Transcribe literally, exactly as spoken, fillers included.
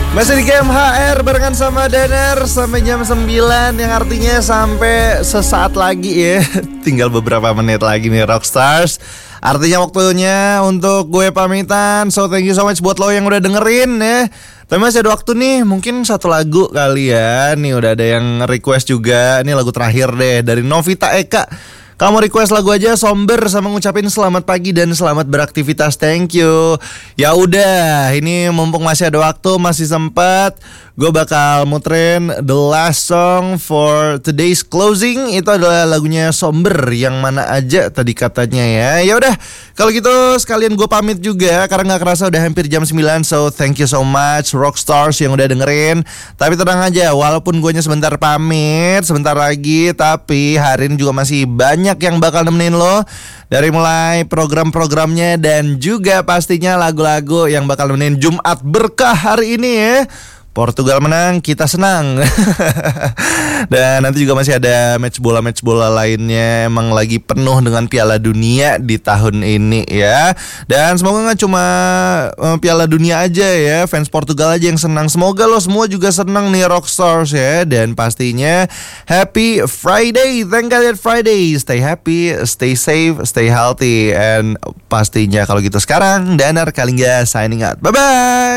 Masih di Game H R barengan sama Daner sampai jam sembilan, yang artinya sampai sesaat lagi ya. Tinggal beberapa menit lagi nih Rockstars. Artinya waktunya untuk gue pamitan. So thank you so much buat lo yang udah dengerin ya. Tapi masih ada waktu nih, mungkin satu lagu kali ya. Nih udah ada yang request juga. Ini lagu terakhir deh dari Novita Eka. Kamu request lagu aja Somber sama ngucapin selamat pagi dan selamat beraktivitas. Thank you. Ya udah, ini mumpung masih ada waktu, masih sempat, gue bakal muterin the last song for today's closing. Itu adalah lagunya Somber, yang mana aja tadi katanya ya. Ya udah, kalau gitu sekalian gue pamit juga karena nggak kerasa udah hampir jam sembilan. So thank you so much Rockstars yang udah dengerin. Tapi tenang aja, walaupun gue nya sebentar pamit, sebentar lagi, tapi hari ini juga masih banyak yang bakal nemenin lo. Dari mulai program-programnya dan juga pastinya lagu-lagu yang bakal nemenin Jumat Berkah hari ini ya. Portugal menang, kita senang. Dan nanti juga masih ada match bola-match bola lainnya. Emang lagi penuh dengan Piala Dunia di tahun ini ya. Dan semoga gak cuma uh, Piala Dunia aja ya, fans Portugal aja yang senang. Semoga lo semua juga senang nih Rockstars ya. Dan pastinya Happy Friday. Thank God it's Friday. Stay happy, stay safe, stay healthy. And pastinya kalau gitu sekarang Danar Kalingga signing out. Bye-bye.